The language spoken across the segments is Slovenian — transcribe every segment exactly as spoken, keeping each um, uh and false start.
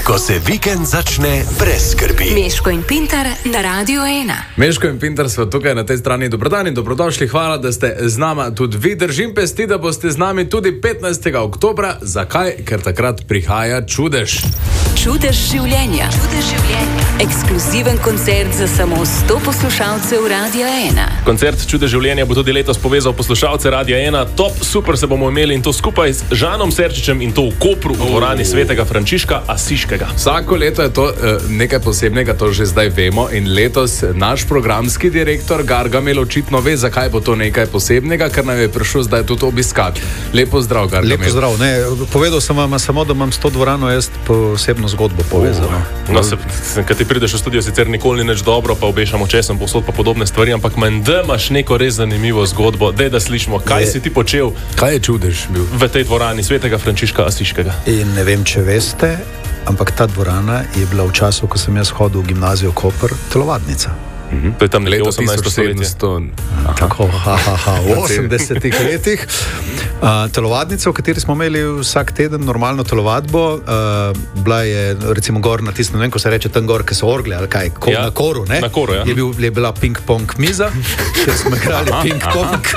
ko se vikend začne brez skrbi. Meško in Pintar na Radio ena. Meško in Pintar smo tukaj na tej strani. Dobrodan in dobrodošli. Hvala, da ste z nama tudi vi. Držim pesti, da boste z nami tudi petnajstega oktobra. Zakaj? Ker takrat prihaja čudež. Čudež življenja. Čudež življenja. Ekskluziven koncert za samo sto poslušalcev Radio ena. Koncert Čudež življenja bo tudi letos povezal poslušalce Radio ena. Top, super se bomo imeli in to skupaj z Žanom Serčičem in to v Kopru, v dvorani svetega Frančiška Asiškega. Vsako leto je to uh, nekaj posebnega, to že zdaj vemo, in letos naš programski direktor Gargamel očitno ve, zakaj bo to nekaj posebnega, ker nam je prišel zdaj tudi obiskat. Lepo zdrav, Gargamel. Lepo zdrav. Ne, povedal sem vam samo, da imam s to dvorano jaz posebno zgodbo povezano. Uh, no, se, kad ti prideš v studio, sicer nikoli ni nič dobro, pa obešamo česen posod pa podobne stvari, ampak manj, da imaš neko res zanimivo zgodbo, dej da slišimo, kaj je, si ti počel. Kaj je čudež bil? V tej dvorani svetega Frančiška Asiškega. In ne vem, če veste, ampak ta dvorana je bila v času, ko sem jaz hodil v gimnazijo Koper, telovadnica. Mm-hmm. To je tam nekje osemnajsto stoletje. Tako, ha, ha, ha, v osemdesetih letih. Uh, telovadnica, v kateri smo imeli vsak teden normalno telovadbo, uh, bila je recimo gor na tistem, ne vem, ko se reče tam gor, ki so orgle, ali kaj, ko, ja, na koru, ne? Na koru, ja. Je, bil, je bila ping-pong miza, ker smo igrali ping-pong.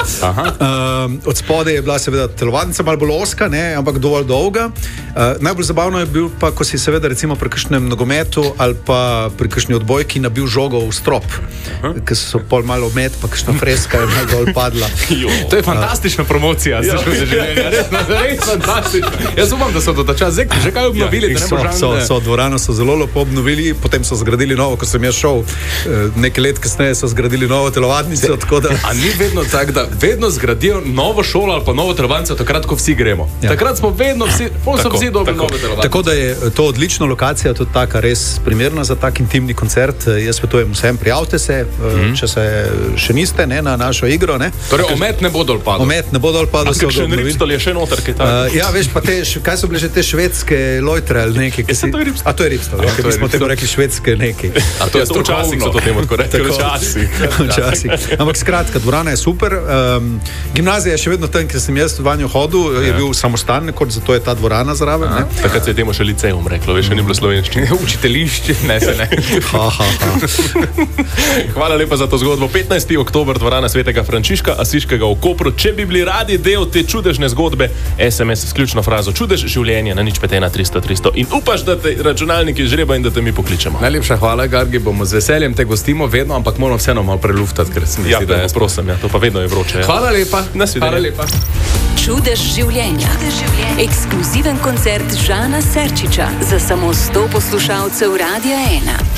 Uh, od spode je bila seveda telovadnica, malo bolj oska, ne, ampak dovolj dolga. Uh, najbolj zabavno je bil pa, ko si seveda recimo pri kakšnem nogometu ali pa pri kakšni odbojki nabil žogo v strop. Uh-huh. Ker so pol malo met, pa kakšna freska je malo dol padla. To je fantastična uh, promocija, ja. Čudež življenja, res, res fantastična. Jaz upam, da so to ta čas že kaj obnovili, ja, da ne bo žal. So, so, dvorano so zelo lepo obnovili, potem so zgradili novo, ko sem jaz šel, nekaj let kasneje so zgradili novo telovadnico, tako da... A ni vedno tak, da vedno zgradijo novo šolo ali pa novo telovadnico, takrat, ko vsi gremo. Ja. Takrat smo vedno vsi, pol so vsi dobili nove telovadnice. Tako da je to odlična lokacija, tudi taka res primerna za tak intimni koncert. Jaz svetujem vsem, prijavite se, mm-hmm. če se še niste, ne, na našo igro, ne. Torej, omet ne bo dol padel. Omet ne bo dol padel. A kakšen ripstol je še noter, kaj tako? Uh, ja, veš, pa te, kaj so bile že te švedske lojtre ali nekaj? Si... To je ripstol. A to je ripstol, ja, mi smo temu rekli švedske nekaj. A to je včasih so to temu tako rekli. Včasih. Ampak skratka, dvorana je super. Um, gimnazija je še vedno tam, ker sem jaz vanjo hodil, ja. Je bil samostan nekor, zato je ta dvorana zraven. Ne? Takrat se je temu še liceum reklo, veš, še ni bilo slovenščine. Učitelišče, ne se ne. Ha, ha, ha. Hvala lepa za to zgodbo. petnajstega oktober, dvorana svetega Frančiška Asiškega v Kopru. Če bi bili radi del te čudežne zgodbe, es em es s ključno frazo Čudež življenja na nič pet ena tristo tristo in upaš, da te računalniki žreba in da te mi pokličemo. Najlepša hvala, Gargi, bomo z veseljem te gostimo vedno, ampak moramo vseeno malo preluftati, ker se mi ja, zdi, da je prosim, ja, to pa vedno je vroče. Ja. Hvala lepa. Hvala lepa. Čudež življenja. Ekskluziven koncert Žana Serčiča za samo sto poslušalcev Radia ena.